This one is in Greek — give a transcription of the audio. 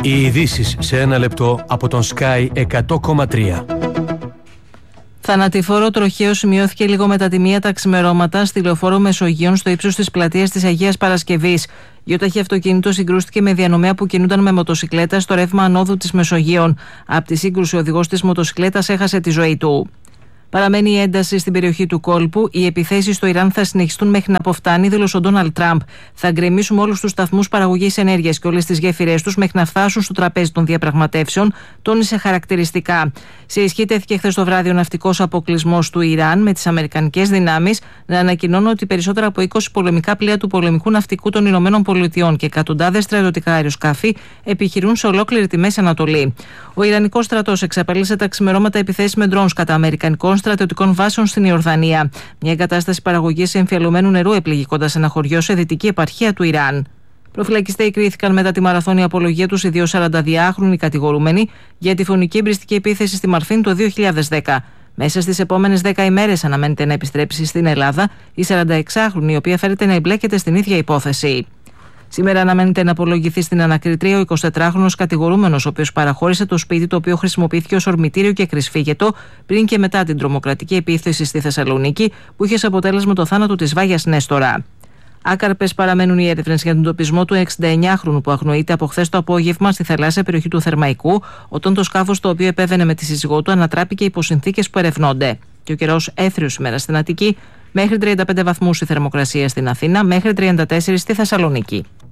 Οι ειδήσεις σε ένα λεπτό από τον Sky 100,3. Θανατηφόρο τροχαίο σημειώθηκε λίγο μετά τη μία τα ξημερώματα στη λεωφόρο Μεσογείων στο ύψος της πλατείας της Αγίας Παρασκευής. Γιοταχή αυτοκίνητο συγκρούστηκε με διανομέα που κινούνταν με μοτοσικλέτα στο ρεύμα ανόδου της Μεσογείων. Από τη σύγκρουση, ο οδηγός της μοτοσικλέτας έχασε τη ζωή του. Παραμένει η ένταση στην περιοχή του κόλπου. Οι επιθέσεις στο Ιράν θα συνεχιστούν μέχρι να αποφτάνει, δήλωσε ο Ντόναλντ Τραμπ. Θα γκρεμίσουμε όλους τους σταθμούς παραγωγής ενέργειας και όλες τις γέφυρές τους μέχρι να φτάσουν στο τραπέζι των διαπραγματεύσεων, τόνισε χαρακτηριστικά. Σε ισχύ τέθηκε χθες το βράδυ ο ναυτικός αποκλεισμός του Ιράν, με τις αμερικανικές δυνάμεις να ανακοινώνουν ότι περισσότερα από 20 πολεμικά πλοία του πολεμικού ναυτικού των ΗΠΑ και εκατοντάδες στρατιωτικά αεροσκάφη επιχειρούν σε ολόκληρη τη Μέση Ανατολή. Ο Ιρανικός στρατός εξαπέλυσε τα ξημερώματα επιθέσεις με ντρόουν κατά αμερικανικών στρατιωτικών βάσεων στην Ιορδανία. Μια εγκατάσταση παραγωγής εμφιαλωμένου νερού έπληγε κοντά σε ένα χωριό σε δυτική επαρχία του Ιράν. Προφυλακιστές κρίθηκαν μετά τη μαραθώνια απολογία τους οι δύο 42χρονοι κατηγορούμενοι για τη φωνική εμπριστική επίθεση στη Μαρφίν το 2010. Μέσα στις επόμενες 10 ημέρες αναμένεται να επιστρέψει στην Ελλάδα η 46χρονη, η οποία φέρεται να εμπλέκεται στην ίδια υπόθεση. Σήμερα αναμένεται να απολογηθεί στην ανακριτρία ο 24χρονος κατηγορούμενος, ο οποίος παραχώρησε το σπίτι το οποίο χρησιμοποιήθηκε ως ορμητήριο και κρυσφύγετο πριν και μετά την τρομοκρατική επίθεση στη Θεσσαλονίκη, που είχε ως αποτέλεσμα το θάνατο της Βάγιας Νέστορα. Άκαρπες παραμένουν οι έρευνες για τον εντοπισμό του 69χρονου που αγνοείται από χθες το απόγευμα στη θαλάσσια περιοχή του Θερμαϊκού, όταν το σκάφος το οποίο επέβαινε με τη σύζυγό του ανατράπηκε υπό συνθήκες που ερευνώνται. Και ο καιρός έθριος σήμερα στην Αττική, μέχρι 35 βαθμούς η θερμοκρασία στην Αθήνα, μέχρι 34 στη Θεσσαλονίκη.